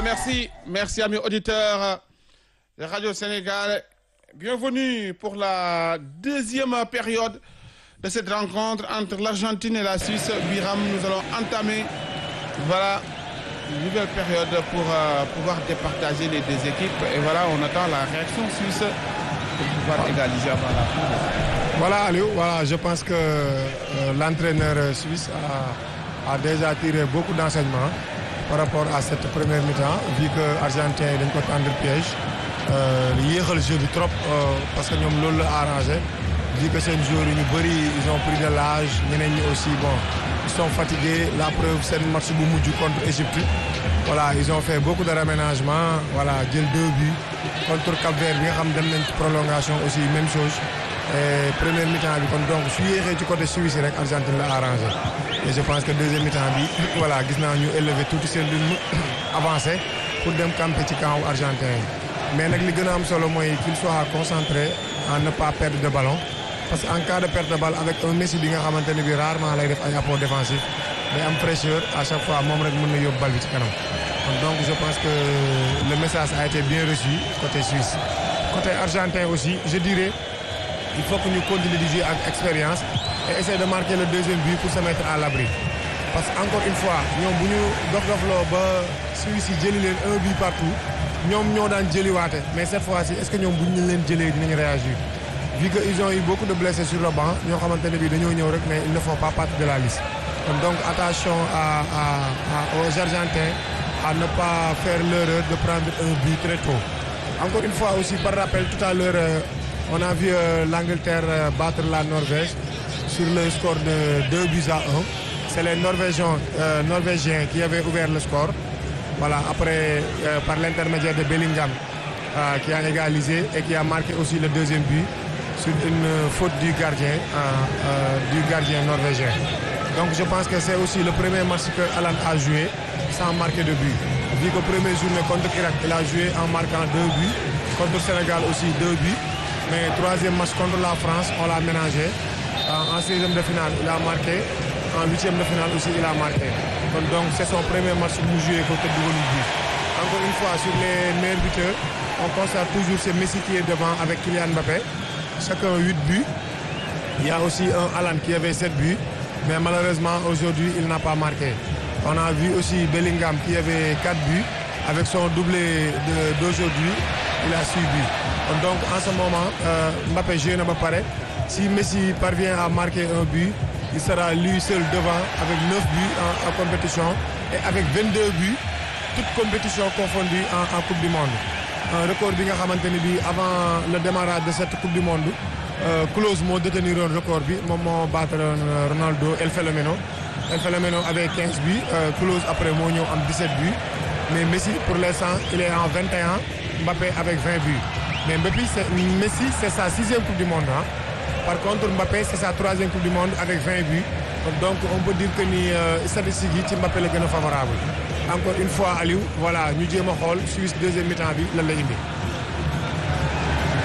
Merci amis auditeurs de Radio Sénégal. Bienvenue pour la deuxième période de cette rencontre entre l'Argentine et la Suisse. Biram, nous allons entamer une nouvelle période pour pouvoir départager les deux équipes. Et voilà, on attend la réaction suisse pour pouvoir égaliser avant la fin. Voilà, Aliou, je pense que l'entraîneur suisse a déjà tiré beaucoup d'enseignements par rapport à cette première mi-temps, vu que Argentin dañ ko tendre piège yéexal jeu bi trop parce que ñoom loolu la arrangé vu que seen joueurs yi ñu bëri ils ont pris de l'âge ñeneen ñi aussi ils sont fatigués. La preuve seen match bu mujj contre Égypte ils ont fait beaucoup de réaménagement jël 2 buts contre Cap-Vert bi nga xam dem nañ ci prolongation aussi même chose. Première mi-temps bi kon donc su yéexee ci côté Suisse rek Argentine la arrangé et je pense que deuxième mi-temps bi gis naa ñu élevé tuuti seen rythme avancé pour dem camper ci camp argentin yi mais nag li gën a am solo mooy qu'il soit concentré à ne pas perdre de ballon parce que en cas de perte de balle avec un Messi bi nga xamante ne bi rarement lay def ay apport défensif day am pressure à chaque fois moom rek mën na yóbbu bal bi ci kanam donc je pense que le message a été bien reçu côté Suisse. Côté argentin aussi je dirais il faut que ñu continuer di jouer avec expérience et essayer de marquer le deuxième but pour se mettre à l'abri parce que encore une fois ñoom bu ñu dof-dofloo ba Suisse yi jëli leen 1 but partout ñoom ñoo daan jëliwaate mais cette fois-ci est-ce que ñoom bu ñu leen jëlee dinañ réagir vu que ils ont eu beaucoup de blessés sur le banc ñoo xamante ne bii dañoo ñëw rek mais ils ne font pas partie de la liste donc attention aux Argentins à ne pas faire l'erreur de prendre un but très tôt. Encore une fois aussi par rappel tout à l'heure on a vu l'Angleterre battre la Norvège sur le score de 2 buts à 1. C'est les Norvégiens qui avaient ouvert le score. Après par l'intermédiaire de Bellingham qui a égalisé et qui a marqué aussi le deuxième but sur une faute du gardien norvégien. Donc je pense que c'est aussi le premier match que Haaland a joué sans marquer de but. Vu que première journée contre Irak, il a joué en marquant 2 buts. Contre Sénégal aussi 2 buts. Mais troisième match contre la France, on l'a ménagé. En 16e de finale, il a marqué. En 8e de finale aussi, il a marqué. Donc c'est son premier match où il joue contre but. Encore une fois, sur les meilleurs buteurs, on constate toujours c'est Messi qui est devant avec Kylian Mbappé. Chacun 8 buts. Il y a aussi un Haaland qui avait 7 buts. Mais malheureusement, aujourd'hui, il n'a pas marqué. On a vu aussi Bellingham qui avait 4 buts. Avec son doublé d'aujourd'hui, il a 6 buts. Donc en ce moment, Mbappé joue n'a pas pareil. Si Messi parvient à marquer un but, il sera lui seul devant avec 9 buts en compétition et avec 22 buts, toutes compétitions confondues en Coupe du Monde. Un record bi nga xamanteni bi avant le démarrage de cette Coupe du Monde, Klose moo détenir un record bi moom moo battre Ronaldo El Fenomeno. El Fenomeno avait 15 buts, Klose après moo ñëw am 17 buts. Mais Messi pour l'instant, il est en 21, Mbappé avec 20 buts. Mais Messi, c'est sa 6e Coupe du Monde. Par contre, Mbappé, c'est sa 3e Coupe du Monde avec 20 buts. Donc, on peut dire que ni statistique yi Mbappé la gën a favorable. Encore une fois, Aliou, ñu jéem a xool Suisse deuxième mi-temps bi lan la indi.